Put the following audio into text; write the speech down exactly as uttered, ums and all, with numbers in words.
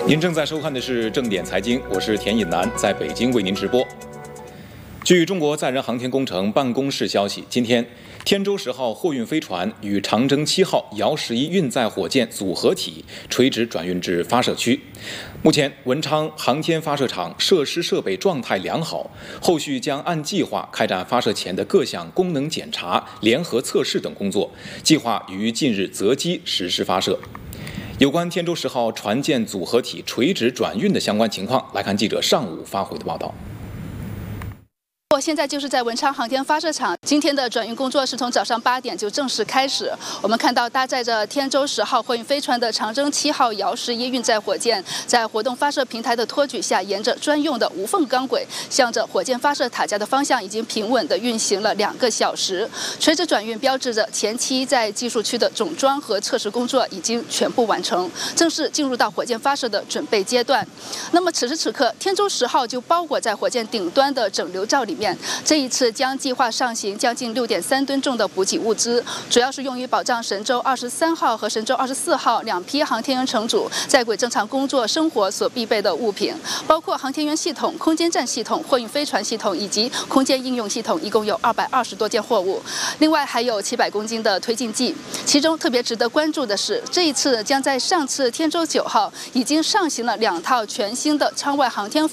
您正在收看的是正点财经，我是田引南，在北京为您直播。据中国载人航天工程办公室消息，今天天舟十号货运飞船与长征七号遥十一运载火箭组合体垂直转运至发射区。目前，文昌航天发射场设施设备状态良好，后续将按计划开展发射前的各项功能检查、联合测试等工作，计划于近日择机实施发射。有关天舟十号船舰组合体垂直转运的相关情况，来看记者上午发回的报道。 我现在就是在文昌航天发射场，今天的转运工作是从早上八点就正式开始。我们看到搭载着天舟十号货运飞船的长征七号遥十一运载火箭，在活动发射平台的托举下，沿着专用的无缝钢轨，向着火箭发射塔架的方向，已经平稳地运行了两个小时。垂直转运标志着前期在技术区的总装和测试工作已经全部完成，正式进入到火箭发射的准备阶段。那么此时此刻，天舟十号就包裹在火箭顶端的整流罩里面。这一次将计划上行将近六点三吨重的补给物资，主要是用于保障神舟二十三号和神舟二十四号两批航天员乘组在轨正常工作生活所必备的物品，包括航天员系统、空间站系统、货运飞船系统以及空间应用系统，一共有二百二十多件货物。另外还有七百公斤的推进剂。其中特别值得关注的是，这一次将在上次天舟九号已经上行了两套全新的舱外航天